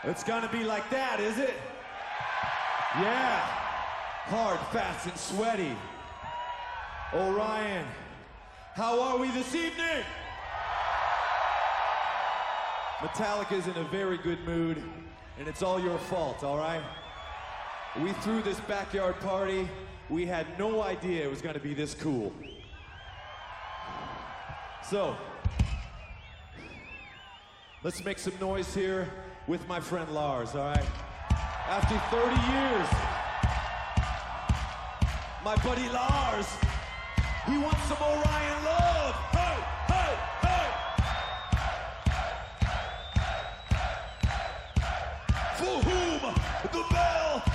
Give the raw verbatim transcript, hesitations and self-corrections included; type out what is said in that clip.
It's gonna be like that, is it? Yeah. Hard, fast, and sweaty. Orion, how are we this evening? Metallica's in a very good mood, and it's all your fault, all right? We threw this backyard party. We had no idea it was gonna be this cool. So, let's make some noise here with my friend Lars, all right? After thirty years, my buddy Lars, he wants some Orion love. Hey, hey, hey! For whom the bell